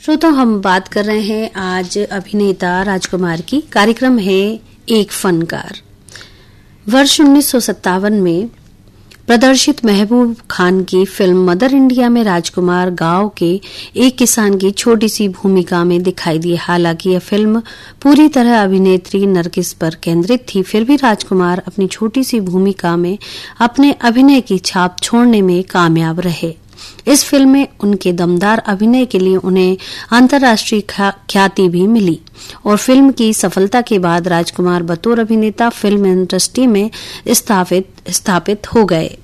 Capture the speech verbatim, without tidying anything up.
श्रोता, हम बात कर रहे हैं आज अभिनेता राजकुमार की। कार्यक्रम है एक फनकार। वर्ष उन्नीस सौ सत्तावन में प्रदर्शित महबूब खान की फिल्म मदर इंडिया में राजकुमार गांव के एक किसान की छोटी सी भूमिका में दिखाई दिए। हालांकि यह फिल्म पूरी तरह अभिनेत्री नरगिस पर केंद्रित थी, फिर भी राजकुमार अपनी छोटी सी भूमिका में अपने अभिनय की छाप छोड़ने में कामयाब रहे। इस फिल्म में उनके दमदार अभिनय के लिए उन्हें अंतर्राष्ट्रीय ख्याति भी मिली और फिल्म की सफलता के बाद राजकुमार बतौर अभिनेता फिल्म इंडस्ट्री में स्थापित स्थापित हो गए।